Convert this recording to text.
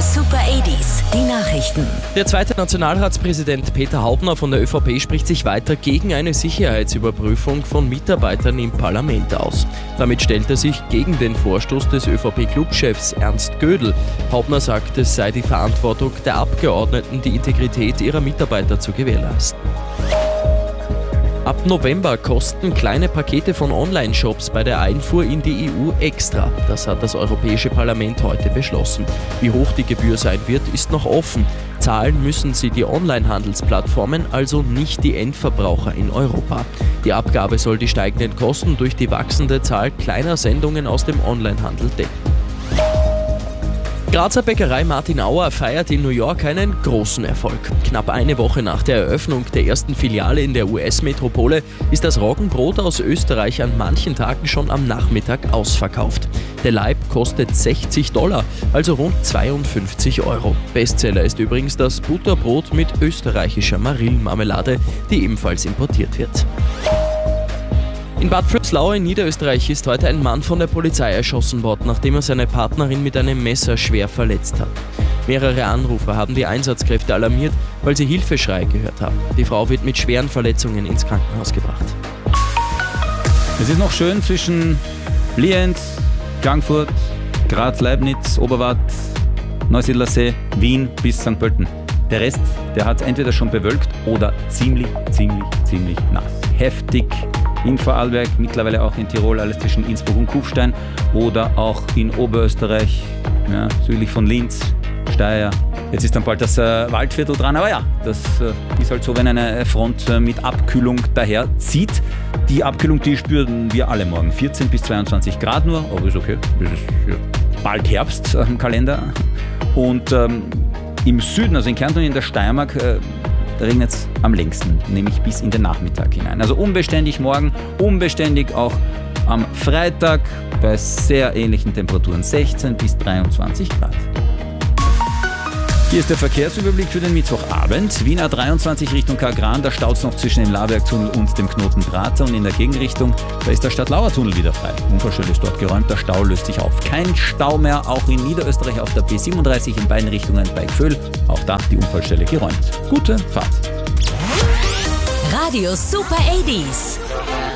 Super 80s, die Nachrichten. Der zweite Nationalratspräsident Peter Haubner von der ÖVP spricht sich weiter gegen eine Sicherheitsüberprüfung von Mitarbeitern im Parlament aus. Damit stellt er sich gegen den Vorstoß des ÖVP-Clubchefs Ernst Gödel. Haubner sagt, es sei die Verantwortung der Abgeordneten, die Integrität ihrer Mitarbeiter zu gewährleisten. Ab November kosten kleine Pakete von Online-Shops bei der Einfuhr in die EU extra. Das hat das Europäische Parlament heute beschlossen. Wie hoch die Gebühr sein wird, ist noch offen. Zahlen müssen sie die Online-Handelsplattformen, also nicht die Endverbraucher in Europa. Die Abgabe soll die steigenden Kosten durch die wachsende Zahl kleiner Sendungen aus dem Onlinehandel decken. Grazer Bäckerei Martin Auer feiert in New York einen großen Erfolg. Knapp eine Woche nach der Eröffnung der ersten Filiale in der US-Metropole ist das Roggenbrot aus Österreich an manchen Tagen schon am Nachmittag ausverkauft. Der Laib kostet $60, also rund 52 €. Bestseller ist übrigens das Butterbrot mit österreichischer Marillenmarmelade, die ebenfalls importiert wird. In Bad Vöslau in Niederösterreich ist heute ein Mann von der Polizei erschossen worden, nachdem er seine Partnerin mit einem Messer schwer verletzt hat. Mehrere Anrufer haben die Einsatzkräfte alarmiert, weil sie Hilfeschreie gehört haben. Die Frau wird mit schweren Verletzungen ins Krankenhaus gebracht. Es ist noch schön zwischen Lienz, Klagenfurt, Graz, Leibniz, Oberwart, Neusiedlersee, Wien bis St. Pölten. Der Rest, der hat es entweder schon bewölkt oder ziemlich nass. Heftig in Vorarlberg, mittlerweile auch in Tirol, alles zwischen Innsbruck und Kufstein oder auch in Oberösterreich, ja, südlich von Linz, Steyr. Jetzt ist dann bald das Waldviertel dran, aber ja, das ist halt so, wenn eine Front mit Abkühlung daher zieht. Die Abkühlung, die spüren wir alle morgen, 14 bis 22 Grad nur, aber ist okay, es ist ja bald Herbst im Kalender. Und im Süden, also in Kärnten und in der Steiermark, da regnet es am längsten, nämlich bis in den Nachmittag hinein. Also unbeständig morgen, unbeständig auch am Freitag bei sehr ähnlichen Temperaturen, 16 bis 23 Grad. Hier ist der Verkehrsüberblick für den Mittwochabend. Wien A23 Richtung Kagran, da staut es noch zwischen dem Labergtunnel und dem Knoten Prater, und in der Gegenrichtung, da ist der Stadtlauer-Tunnel wieder frei. Unfallstelle ist dort geräumt, der Stau löst sich auf. Kein Stau mehr, auch in Niederösterreich auf der B37 in beiden Richtungen bei Gföhl. Auch da die Unfallstelle geräumt. Gute Fahrt. Radio Super 80s.